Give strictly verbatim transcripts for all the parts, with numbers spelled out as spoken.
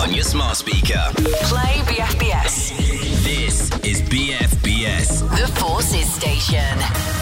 on your smart speaker. Play B F B S. This is B F B S. The Forces Station.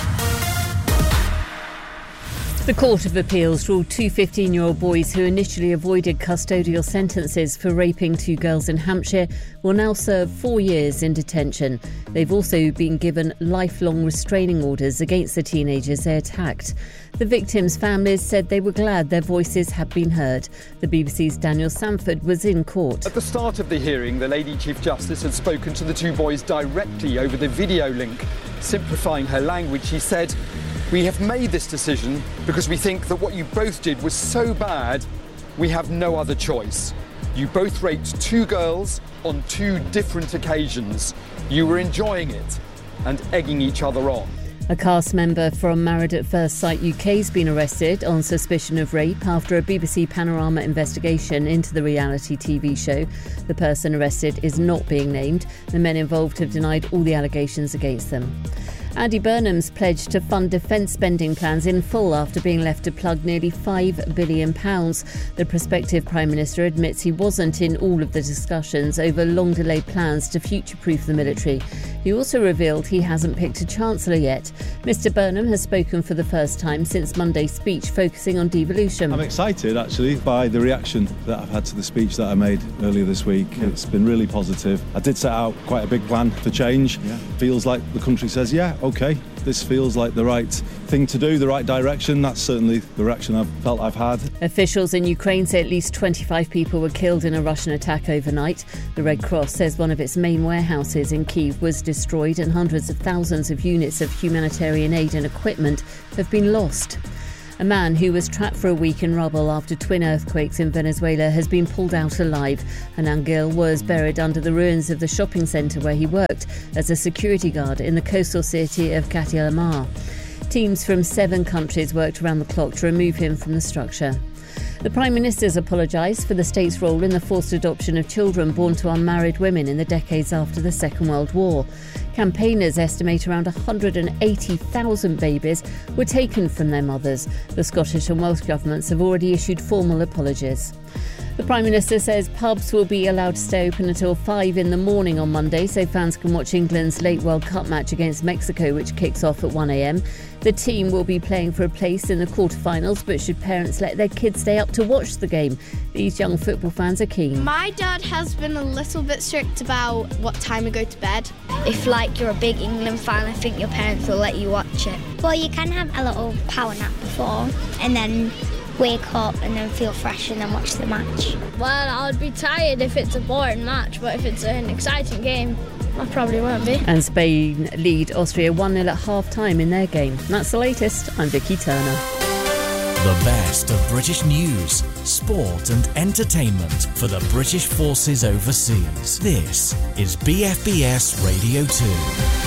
The Court of Appeals ruled two fifteen-year-old boys who initially avoided custodial sentences for raping two girls in Hampshire will now serve four years in detention. They've also been given lifelong restraining orders against the teenagers they attacked. The victims' families said they were glad their voices had been heard. The B B C's Daniel Sanford was in court. At the start of the hearing, the Lady Chief Justice had spoken to the two boys directly over the video link. Simplifying her language, she said, "We have made this decision because we think that what you both did was so bad, we have no other choice. You both raped two girls on two different occasions. You were enjoying it and egging each other on." A cast member from Married at First Sight U K has been arrested on suspicion of rape after a B B C Panorama investigation into the reality T V show. The person arrested is not being named. The men involved have denied all the allegations against them. Andy Burnham's pledged to fund defence spending plans in full after being left to plug nearly five billion pounds. The prospective Prime Minister admits he wasn't in all of the discussions over long-delayed plans to future-proof the military. He also revealed he hasn't picked a Chancellor yet. Mr Burnham has spoken for the first time since Monday's speech focusing on devolution. I'm excited, actually, by the reaction that I've had to the speech that I made earlier this week. It's been really positive. I did set out quite a big plan for change. Yeah. Feels like the country says, yeah, OK, this feels like the right thing to do, the right direction. That's certainly the reaction I've felt I've had. Officials in Ukraine say at least twenty-five people were killed in a Russian attack overnight. The Red Cross says one of its main warehouses in Kyiv was destroyed and hundreds of thousands of units of humanitarian aid and equipment have been lost. A man who was trapped for a week in rubble after twin earthquakes in Venezuela has been pulled out alive. Anand Gill was buried under the ruins of the shopping centre where he worked as a security guard in the coastal city of Catilamar. Teams from seven countries worked around the clock to remove him from the structure. The Prime Minister's apologised for the state's role in the forced adoption of children born to unmarried women in the decades after the Second World War. Campaigners estimate around one hundred eighty thousand babies were taken from their mothers. The Scottish and Welsh governments have already issued formal apologies. The Prime Minister says pubs will be allowed to stay open until five in the morning on Monday so fans can watch England's late World Cup match against Mexico, which kicks off at one a m. The team will be playing for a place in the quarterfinals, but should parents let their kids stay up to watch the game? These young football fans are keen. My dad has been a little bit strict about what time we go to bed. If, like, you're a big England fan, I think your parents will let you watch it. Well, you can have a little power nap before and then wake up and then feel fresh and then watch the match. Well, I would be tired if it's a boring match, but if it's an exciting game, I probably won't be. And Spain lead Austria one nil at half-time in their game. That's the latest. I'm Vicky Turner. The best of British news, sport and entertainment for the British forces overseas. This is B F B S Radio two.